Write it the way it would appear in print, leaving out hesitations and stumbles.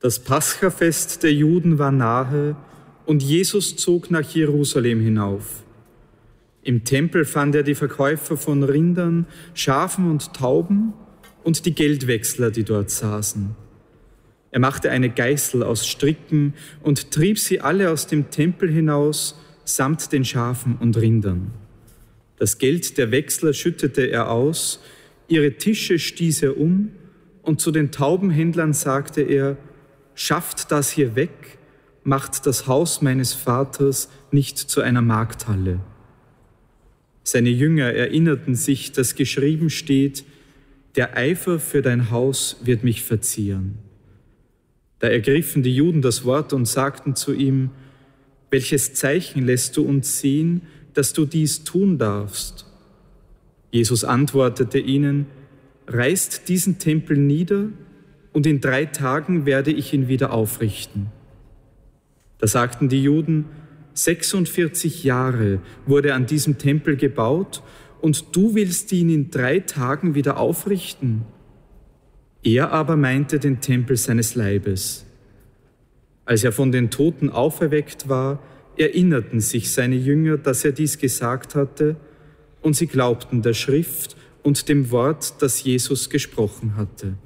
Das Paschafest der Juden war nahe und Jesus zog nach Jerusalem hinauf. Im Tempel fand er die Verkäufer von Rindern, Schafen und Tauben und die Geldwechsler, die dort saßen. Er machte eine Geißel aus Stricken und trieb sie alle aus dem Tempel hinaus, samt den Schafen und Rindern. Das Geld der Wechsler schüttete er aus, ihre Tische stieß er um und zu den Taubenhändlern sagte er: Schafft das hier weg, macht das Haus meines Vaters nicht zu einer Markthalle. Seine Jünger erinnerten sich, dass geschrieben steht: Der Eifer für dein Haus wird mich verzehren. Da ergriffen die Juden das Wort und sagten zu ihm: Welches Zeichen lässt du uns sehen, dass du dies tun darfst? Jesus antwortete ihnen: Reißt diesen Tempel nieder, und in 3 Tagen werde ich ihn wieder aufrichten. Da sagten die Juden: 46 Jahre wurde an diesem Tempel gebaut, und du willst ihn in 3 Tagen wieder aufrichten? Er aber meinte den Tempel seines Leibes. Als er von den Toten auferweckt war, erinnerten sich seine Jünger, dass er dies gesagt hatte, und sie glaubten der Schrift und dem Wort, das Jesus gesprochen hatte.